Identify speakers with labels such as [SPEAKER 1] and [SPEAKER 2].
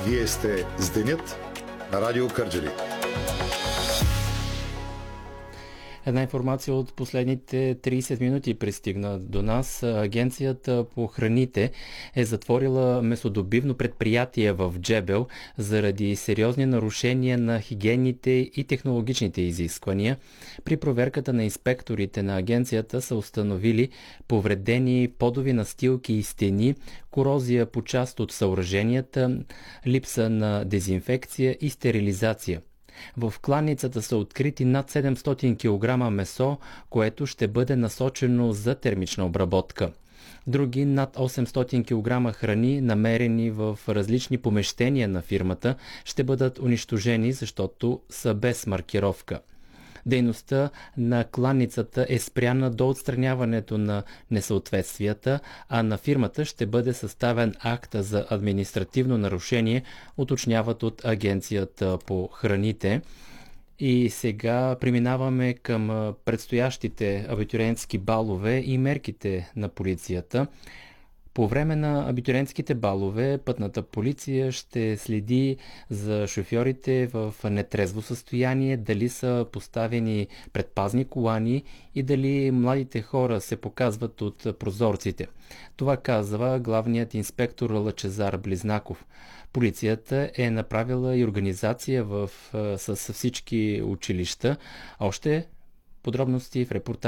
[SPEAKER 1] Вие сте с Денят на Радио Кърджали.
[SPEAKER 2] Една информация от последните 30 минути пристигна до нас. Агенцията по храните е затворила месодобивно предприятие в Джебел заради сериозни нарушения на хигиенните и технологичните изисквания. При проверката на инспекторите на агенцията са установили повредени подови настилки и стени, корозия по част от съоръженията, липса на дезинфекция и стерилизация. В кланицата са открити над 700 кг месо, което ще бъде насочено за термична обработка. Други над 800 кг храни, намерени в различни помещения на фирмата, ще бъдат унищожени, защото са без маркировка. Дейността на кланицата е спряна до отстраняването на несъответствията, а на фирмата ще бъде съставен акт за административно нарушение, уточняват от Агенцията по храните. И сега преминаваме към предстоящите абитуриентски балове и мерките на полицията. По време на абитуриентските балове пътната полиция ще следи за шофьорите в нетрезво състояние, дали са поставени предпазни колани и дали младите хора се показват от прозорците. Това казва главният инспектор Лъчезар Близнаков. Полицията е направила и организация с всички училища. Още подробности в репортажа